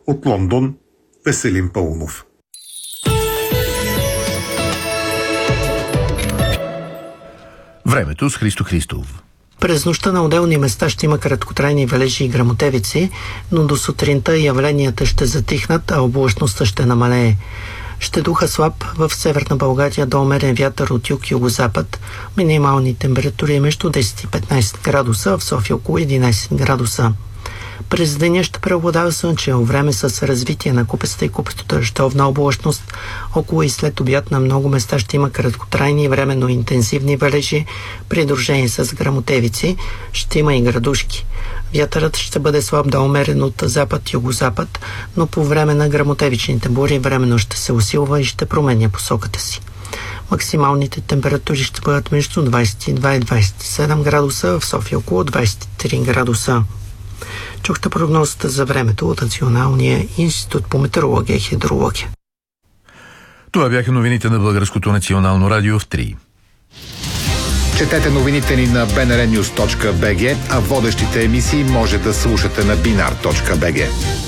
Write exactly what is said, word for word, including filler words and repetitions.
От Лондон, Веселин Паунов. Времето с Христо Христов. През нощта на отделни места ще има краткотрайни валежи и гръмотевици, но до сутринта явленията ще затихнат, а облачността ще намалее. Ще духа слаб в Северна България до умерен вятър от юг-югозапад. Минимални температури между десет и петнайсет градуса, в София около единайсет градуса. През деня ще преобладава слънчево време с развитие на купеста и купесто-дъждовна облачност. Около и след обяд на много места ще има краткотрайни и временно интензивни валежи, придружени с гръмотевици. Ще има и градушки. Вятърът ще бъде слаб да умерен от запад-югозапад, но по време на гръмотевичните бури временно ще се усилва и ще променя посоката си. Максималните температури ще бъдат между двайсет и два и двайсет и седем градуса, в София около двайсет и три градуса. Чухте прогнозата за времето от Националния институт по метеорология и хидрология. Това бяха новините на Българското национално радио в три. Четете новините ни на би ен ар нюз точка би джи, а водещите емисии може да слушате на бинар точка би джи.